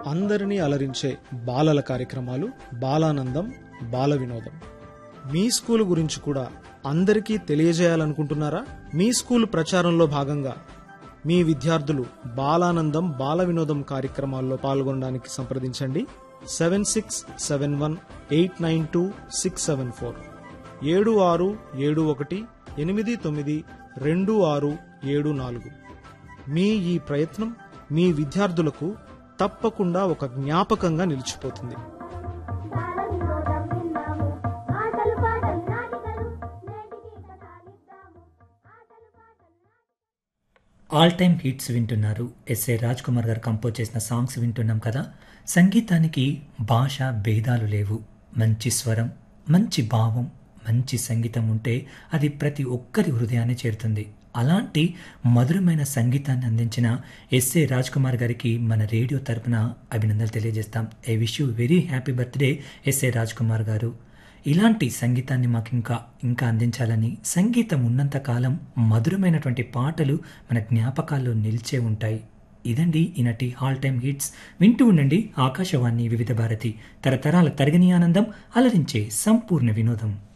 అందరినీ అలరించే బాలల కార్యక్రమాలు బాలానందం బాల వినోదం. మీ స్కూల్ గురించి కూడా అందరికీ తెలియజేయాలనుకుంటున్నారా? మీ స్కూల్ ప్రచారంలో భాగంగా మీ విద్యార్థులు బాలానందం బాల వినోదం కార్యక్రమాల్లో పాల్గొనడానికి సంప్రదించండి. 7671892674 7671892674. మీ ఈ ప్రయత్నం మీ విద్యార్థులకు తప్పకుండా ఒక జ్ఞాపకంగా నిలిచిపోతుంది. ఆల్ టైమ్ హిట్స్ వింటున్నారు. ఎస్ఏ రాజ్ కుమార్ గారు కంపోజ్ చేసిన సాంగ్స్ వింటున్నాం కదా. సంగీతానికి భాష భేదాలు లేవు. మంచి స్వరం, మంచి భావం, మంచి సంగీతం ఉంటే అది ప్రతి ఒక్కరి హృదయాన్ని చేరుతుంది. అలాంటి మధురమైన సంగీతాన్ని అందించిన ఎస్ఏ రాజ్ కుమార్ గారికి మన రేడియో తరపున అభినందనలు తెలియజేస్తాం. I wish you very happy birthday SA Raj Kumar గారు. ఇలాంటి సంగీతాన్ని మాకు ఇంకా అందించాలని, సంగీతం ఉన్నంతకాలం మధురమైనటువంటి పాటలు మన జ్ఞాపకాల్లో నిలిచే ఉంటాయి. ఇదండి ఈనాటి ఆల్ టైమ్ హిట్స్. వింటూ ఉండండి ఆకాశవాణి వివిధ భారతి, తరతరాల తరగని ఆనందం, అలరించే సంపూర్ణ వినోదం.